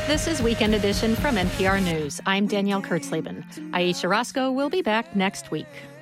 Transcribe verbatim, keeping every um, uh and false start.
This is Weekend Edition from N P R News. I'm Danielle Kurtzleben. Aisha Roscoe will be back next week.